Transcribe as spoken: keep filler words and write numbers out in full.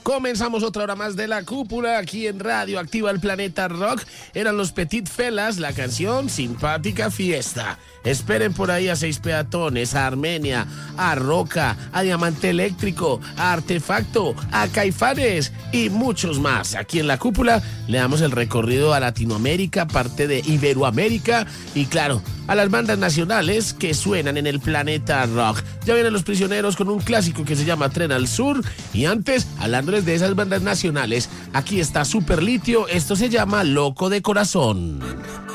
Comenzamos otra hora más de La Cúpula aquí en Radio Activa el Planeta Rock. Eran los Petit Felas, la canción Simpática Fiesta. Esperen por ahí a Seis Peatones, a Armenia, a Roca, a Diamante Eléctrico, a Artefacto, a Caifanes y muchos más. Aquí en La Cúpula le damos el recorrido a Latinoamérica, parte de Iberoamérica y claro, a las bandas nacionales que suenan en el Planeta Rock. Ya vienen Los Prisioneros con un clásico que se llama Tren al Sur y antes, hablándoles de esas bandas nacionales, aquí está Super Litio, esto se llama Loco de Corazón.